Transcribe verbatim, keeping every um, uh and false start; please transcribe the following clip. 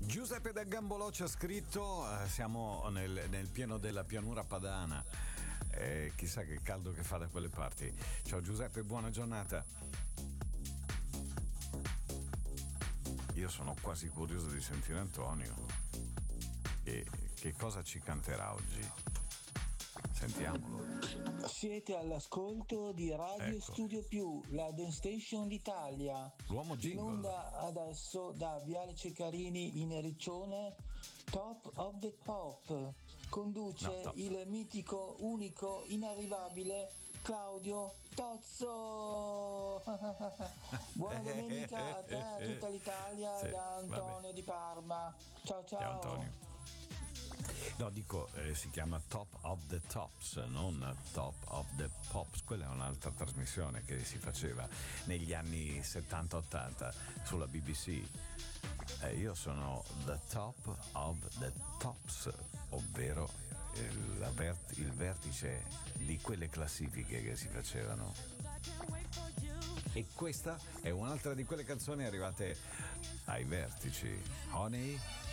Giuseppe da Gambolò ci ha scritto, eh, siamo nel, nel pieno della pianura padana, eh, chissà che caldo che fa da quelle parti. Ciao Giuseppe, buona giornata. Io sono quasi curioso di sentire Antonio. E che cosa ci canterà oggi? Sentiamolo. Siete all'ascolto di Radio Ecco. Studio Più, la dance station d'Italia. L'uomo In jingle. onda adesso da Viale Ceccarini in Riccione, Top of the Pop. Conduce No, top. il mitico, unico, inarrivabile Claudio Tozzo. Buona domenica a te, a tutta l'Italia, Sì, da Antonio vabbè. di Parma. Ciao ciao. Ciao Antonio. No, dico, eh, si chiama Top of the Tops, non Top of the Pops. Quella è un'altra trasmissione che si faceva negli anni settanta ottanta sulla B B C. Eh, io sono The Top of the Tops, ovvero il, la vert- il vertice di quelle classifiche che si facevano. E questa è un'altra di quelle canzoni arrivate ai vertici. Honey